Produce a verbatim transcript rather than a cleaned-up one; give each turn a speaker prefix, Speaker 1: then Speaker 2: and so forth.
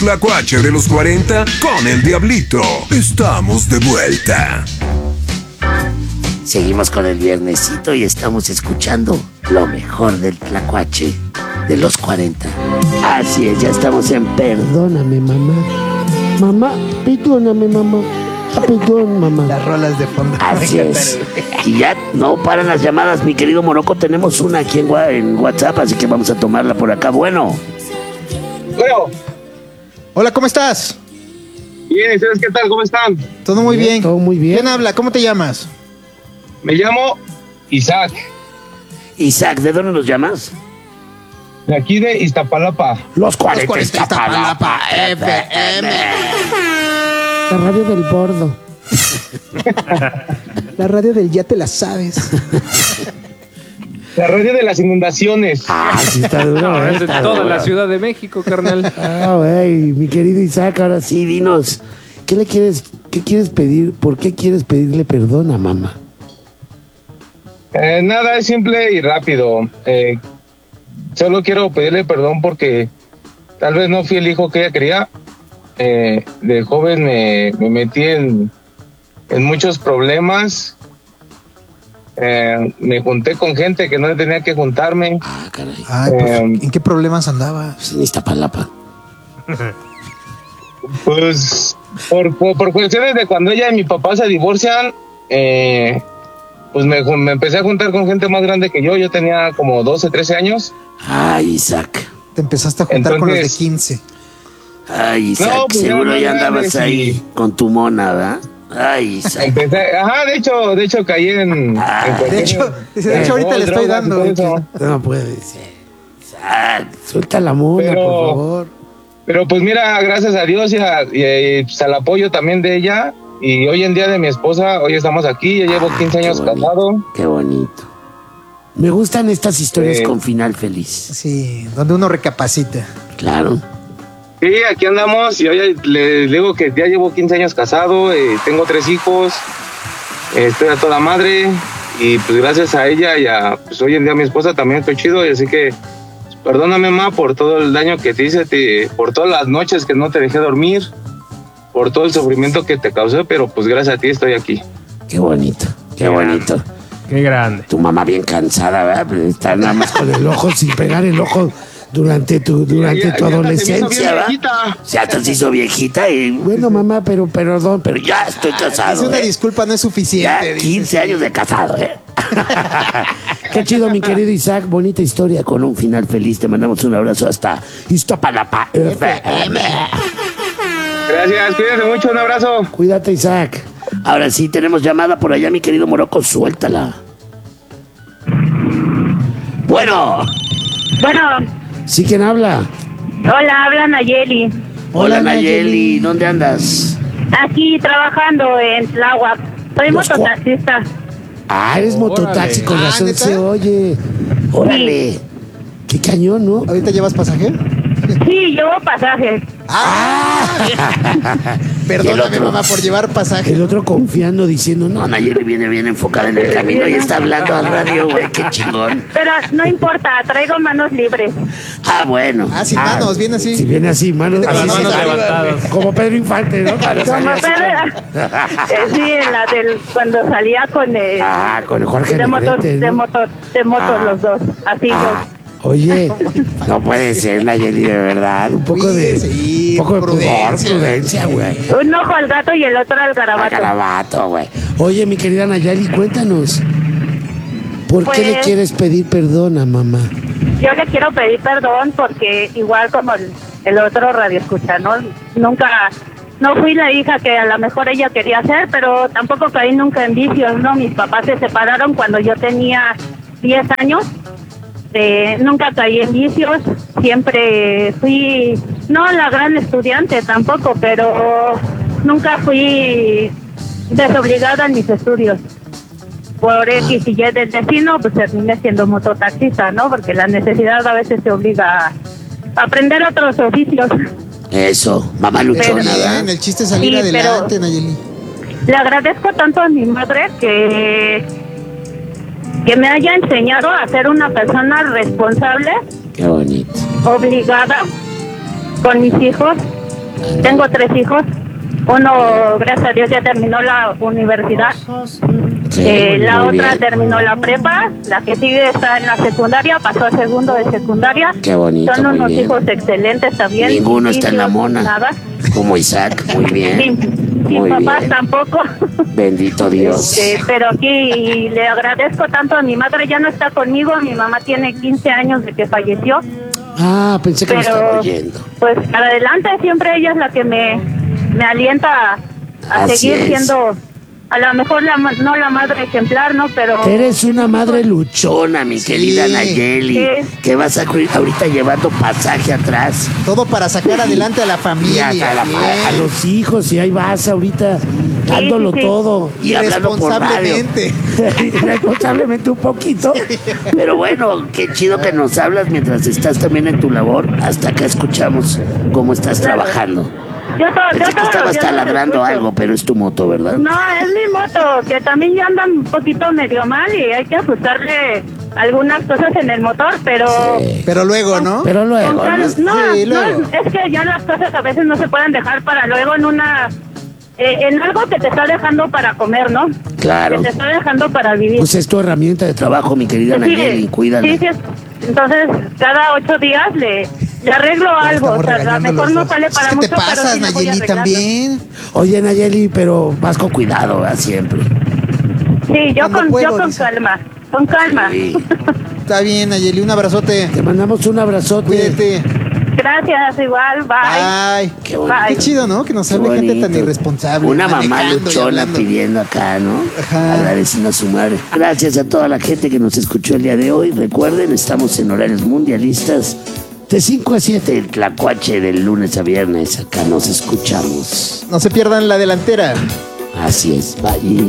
Speaker 1: Tlacuache de los cuarenta con el Diablito. Estamos de vuelta.
Speaker 2: Seguimos con el viernesito y estamos escuchando lo mejor del Tlacuache de los cuarenta. Así es, ya estamos en Perdóname, mamá. Mamá, perdóname, mamá. Perdón, mamá.
Speaker 3: Las rolas de fondo.
Speaker 2: Así es. Y ya no paran las llamadas, mi querido Morocco. Tenemos una aquí en, en WhatsApp, así que vamos a tomarla por acá. Bueno.
Speaker 4: Bueno.
Speaker 3: Hola, ¿cómo estás?
Speaker 4: Bien, ¿sabes qué tal? ¿Cómo están?
Speaker 3: Todo muy bien.
Speaker 5: Todo muy bien.
Speaker 3: ¿Quién habla? ¿Cómo te llamas?
Speaker 4: Me llamo Isaac.
Speaker 2: Isaac, ¿de dónde nos llamas?
Speaker 4: De aquí de Iztapalapa.
Speaker 2: Los cuarenta,
Speaker 3: Los cuarenta
Speaker 2: Iztapalapa,
Speaker 3: F M.
Speaker 5: La radio del bordo. La radio del ya te la sabes.
Speaker 4: La radio de las inundaciones.
Speaker 2: Ah, sí está duro.
Speaker 6: No,
Speaker 2: eh,
Speaker 6: es de
Speaker 2: está
Speaker 6: toda
Speaker 2: duro.
Speaker 6: la Ciudad de México, carnal.
Speaker 5: Ah, güey, mi querido Isaac, ahora sí, dinos, ¿qué le quieres, qué quieres pedir? ¿Por qué quieres pedirle perdón a mamá?
Speaker 4: Eh, nada, es simple y rápido. Eh, solo quiero pedirle perdón porque tal vez no fui el hijo que ella quería. Eh, de joven me, me metí en, en muchos problemas. Eh, me junté con gente que no tenía que juntarme.
Speaker 2: Ah, caray.
Speaker 3: Ay, pues,
Speaker 4: Eh,
Speaker 3: ¿en qué problemas andabas?
Speaker 2: Pues en Iztapalapa.
Speaker 4: Pues por, por, por cuestiones de cuando ella y mi papá se divorcian, eh, pues me, me empecé a juntar con gente más grande que yo. Yo tenía como doce, trece años.
Speaker 2: Ay, Isaac.
Speaker 3: Te empezaste a juntar con los de
Speaker 4: Entonces-
Speaker 3: quince.
Speaker 2: Ay, Isaac,
Speaker 4: No, pues
Speaker 2: seguro
Speaker 4: ya
Speaker 2: ya
Speaker 4: no
Speaker 2: andabas
Speaker 4: grandes
Speaker 2: ahí
Speaker 4: y-
Speaker 2: con tu mona, ¿verdad? Ay, Isaac.
Speaker 4: Empecé, ajá, de hecho, de hecho caí en...
Speaker 2: Ah,
Speaker 4: en
Speaker 3: De hecho,
Speaker 4: cuestiones
Speaker 3: de hecho ahorita le estoy
Speaker 4: drogas y
Speaker 3: dando.
Speaker 4: todo
Speaker 3: de
Speaker 4: eso.
Speaker 3: hecho.
Speaker 5: No puede ser.
Speaker 2: Isaac.
Speaker 5: Suelta la mona,
Speaker 4: Pero-
Speaker 5: por favor.
Speaker 4: Pero pues mira, gracias a Dios y, a- y, y, pues, al apoyo también de ella y hoy en día de mi esposa, hoy estamos aquí, yo llevo
Speaker 2: Ah,
Speaker 4: quince años
Speaker 2: qué bonito.
Speaker 4: casado.
Speaker 2: Qué bonito. Me gustan estas historias
Speaker 4: Eh.
Speaker 2: con final feliz.
Speaker 3: Sí, donde uno recapacita.
Speaker 2: Claro.
Speaker 4: Sí, aquí andamos y hoy le digo que ya llevo quince años casado, eh, tengo tres hijos, eh, estoy a toda madre y pues gracias a ella y a pues hoy en día a mi esposa también estoy chido y así que pues, perdóname ma por todo el daño que te hice, te, por todas las noches que no te dejé dormir, por todo el sufrimiento que te causé, pero pues gracias a ti estoy aquí.
Speaker 2: Qué bonito. Qué bonito.
Speaker 6: Qué grande.
Speaker 2: Tu mamá bien cansada, ¿verdad? Pero está nada más con
Speaker 5: Con el ojo, sin pegar el ojo durante tu, durante
Speaker 4: Ya-
Speaker 5: tu
Speaker 4: ya hasta se me hizo
Speaker 5: adolescencia,
Speaker 4: bien
Speaker 5: ¿verdad?
Speaker 4: viejita.
Speaker 2: Se hasta se hizo viejita y
Speaker 5: Bueno, mamá, pero perdón,
Speaker 2: pero ya estoy
Speaker 3: Dice
Speaker 2: casado.
Speaker 3: una
Speaker 2: ¿eh?
Speaker 3: disculpa no es
Speaker 2: Ya
Speaker 3: suficiente. dice.
Speaker 2: quince años de casado, ¿eh?
Speaker 5: qué chido, mi querido Isaac, bonita historia.
Speaker 2: Con un final feliz, te mandamos un abrazo hasta Iztapalapa F M.
Speaker 4: Gracias, cuídense mucho, un abrazo.
Speaker 5: Cuídate, Isaac.
Speaker 2: Ahora sí, tenemos llamada por allá, mi querido Morocco, suéltala. Bueno,
Speaker 7: Bueno,
Speaker 5: ¿Sí quién habla?
Speaker 7: hola, habla Nayeli.
Speaker 2: hola
Speaker 5: Hola,
Speaker 2: Nayeli,
Speaker 5: Nayeli.
Speaker 2: ¿dónde andas?
Speaker 7: Aquí trabajando en Tláhuac. Soy
Speaker 2: Los cua-
Speaker 7: mototaxista.
Speaker 5: Ah, eres
Speaker 6: Órale.
Speaker 5: mototaxi, con
Speaker 3: Ah,
Speaker 5: razón
Speaker 3: ¿neta?
Speaker 5: se oye.
Speaker 2: Órale.
Speaker 5: Qué cañón, ¿no?
Speaker 3: ¿Ahorita llevas pasaje?
Speaker 7: Sí, llevo pasajes.
Speaker 3: Perdóname,
Speaker 2: otro?
Speaker 3: mamá, por llevar pasaje.
Speaker 5: El otro confiando, diciendo, no,
Speaker 2: No, Nayeli viene bien enfocada en el camino y está hablando al radio, güey, qué chingón.
Speaker 7: Pero no importa, traigo manos libres.
Speaker 2: Ah, bueno.
Speaker 3: Ah, sin manos, viene así.
Speaker 5: si viene así, manos,
Speaker 3: Con las
Speaker 5: así
Speaker 6: manos
Speaker 5: se-
Speaker 6: levantadas.
Speaker 5: como Pedro Infante, ¿no? Para
Speaker 7: Como
Speaker 5: salir así
Speaker 7: Pedro- Eh, sí, en la del cuando salía con el
Speaker 5: Ah, con Jorge
Speaker 7: de motos,
Speaker 5: Negrete,
Speaker 7: de
Speaker 5: ¿no?
Speaker 7: motos, de motos
Speaker 5: Ah.
Speaker 7: los dos. Así
Speaker 5: Ah, oye,
Speaker 2: No puede ser, Nayeli, de verdad.
Speaker 5: un poco de,
Speaker 3: Sí,
Speaker 5: un poco de pudor,
Speaker 3: prudencia.
Speaker 5: prudencia, güey.
Speaker 7: yo. Un ojo al gato y el otro al
Speaker 2: Ah,
Speaker 7: garabato.
Speaker 2: Garabato, güey.
Speaker 5: Oye, mi querida Nayeli, cuéntanos. ¿Por qué le
Speaker 7: Pues-
Speaker 5: quieres pedir perdón a mamá?
Speaker 7: Yo le quiero pedir perdón porque igual como el, el otro radio escucha, ¿no? Nunca, no fui la hija que a lo mejor ella quería ser, pero tampoco caí nunca en vicios, ¿no? Mis papás se separaron cuando yo tenía diez años. Eh, nunca caí en vicios, siempre fui, no la gran estudiante tampoco, pero nunca fui desobligada en mis estudios. Por X y Y del destino, pues terminé siendo mototaxista, ¿no? Porque la necesidad a veces te obliga a aprender otros oficios.
Speaker 2: Eso, mamá luchona,
Speaker 3: Bien,
Speaker 2: ¿verdad?
Speaker 3: el chiste es salir
Speaker 7: Sí,
Speaker 3: adelante,
Speaker 7: pero-
Speaker 3: Nayeli.
Speaker 7: Le agradezco tanto a mi madre que, que me haya enseñado a ser una persona responsable,
Speaker 2: Qué bonito.
Speaker 7: obligada con mis hijos Tengo tres hijos. Uno, gracias a Dios, ya terminó la universidad.
Speaker 2: Sí,
Speaker 7: Eh, la
Speaker 2: muy
Speaker 7: otra
Speaker 2: bien.
Speaker 7: terminó la prepa. La que sigue está en la secundaria, pasó a segundo de secundaria.
Speaker 2: Qué bonito,
Speaker 7: Son
Speaker 2: muy
Speaker 7: unos
Speaker 2: bien.
Speaker 7: hijos excelentes también.
Speaker 2: Ninguno está en la
Speaker 7: Limpios,
Speaker 2: mona.
Speaker 7: Nada.
Speaker 2: Como Isaac, muy
Speaker 7: Sin,
Speaker 2: bien.
Speaker 7: sin
Speaker 2: Muy
Speaker 7: papás
Speaker 2: bien.
Speaker 7: tampoco.
Speaker 2: Bendito Dios.
Speaker 7: Eh, pero aquí le agradezco tanto a mi madre, ya no está conmigo. Mi mamá tiene quince años de que falleció.
Speaker 2: Ah, pensé que me estaba
Speaker 7: Pero
Speaker 2: oyendo.
Speaker 7: pues para adelante siempre ella es la que me, me alienta a, a
Speaker 2: Así
Speaker 7: seguir
Speaker 2: es.
Speaker 7: siendo, a lo mejor la, ma- no la madre ejemplar, ¿no? Pero
Speaker 2: Eres una madre luchona, mi querida Nayeli.
Speaker 7: Sí.
Speaker 2: Que vas a cru- ahorita llevando pasaje atrás.
Speaker 3: Todo para sacar adelante a la
Speaker 2: Y
Speaker 3: familia.
Speaker 2: a, la-
Speaker 3: Bien.
Speaker 2: a los hijos, y ahí vas ahorita dándolo
Speaker 7: sí, sí.
Speaker 2: todo. Y hablando por radio.
Speaker 3: Irresponsablemente.
Speaker 2: Irresponsablemente un poquito. Pero bueno, qué chido que nos hablas mientras estás también en tu labor. Hasta acá escuchamos cómo estás
Speaker 7: Claro.
Speaker 2: trabajando.
Speaker 7: yo, to- yo
Speaker 2: Pensé que
Speaker 7: todos
Speaker 2: estabas
Speaker 7: los días los
Speaker 2: taladrando
Speaker 7: escucho.
Speaker 2: algo, pero es tu moto, ¿verdad?
Speaker 7: No, es mi moto, que también ya anda un poquito medio mal y hay que ajustarle algunas cosas en el motor, pero...
Speaker 3: Pero luego, ¿no?
Speaker 2: Pero luego,
Speaker 7: Con cal-
Speaker 2: ¿no?
Speaker 7: no,
Speaker 3: Sí,
Speaker 7: no,
Speaker 3: luego.
Speaker 7: es que ya las cosas a veces no se pueden dejar para luego en una... eh, en algo que te está dejando para comer, ¿no?
Speaker 2: Claro.
Speaker 7: Que te está dejando para vivir.
Speaker 2: Pues es tu herramienta de trabajo, mi querida
Speaker 7: Sí,
Speaker 2: Nayeli, cuídala.
Speaker 7: sí, sí, es- entonces cada ocho días le, le arreglo algo, o
Speaker 3: Estamos
Speaker 7: sea, a lo
Speaker 3: regañando
Speaker 7: mejor
Speaker 3: los
Speaker 7: no
Speaker 3: dos.
Speaker 7: sale para
Speaker 3: ¿Qué
Speaker 7: mucho,
Speaker 3: te
Speaker 7: pero
Speaker 3: pasas,
Speaker 7: sí le voy
Speaker 3: Nayeli,
Speaker 7: arreglando.
Speaker 3: también?
Speaker 2: Oye, Nayeli, pero vas con cuidado, ¿verdad? Siempre.
Speaker 7: Sí, yo
Speaker 3: Cuando
Speaker 7: con,
Speaker 3: puedo,
Speaker 7: yo con
Speaker 3: dice.
Speaker 7: calma, con calma.
Speaker 2: Sí.
Speaker 3: Está bien, Nayeli, un abrazote.
Speaker 2: Te mandamos un abrazote.
Speaker 3: Cuídate.
Speaker 7: Gracias, igual, bye.
Speaker 3: Ay,
Speaker 2: Qué bonito.
Speaker 7: Bye.
Speaker 3: qué chido, ¿no? Que nos
Speaker 2: Qué
Speaker 3: hable gente tan
Speaker 2: bonito.
Speaker 3: irresponsable.
Speaker 2: Una mamá
Speaker 3: manejando y
Speaker 2: luchona
Speaker 3: hablando.
Speaker 2: pidiendo acá, ¿no?
Speaker 3: Ajá.
Speaker 2: Agradeciendo a su madre. Gracias a toda la gente que nos escuchó el día de hoy. Recuerden, estamos en horarios mundialistas de cinco a siete, el Tlacuache del lunes a viernes. Acá nos escuchamos.
Speaker 3: No se pierdan la delantera.
Speaker 2: Así es, bye.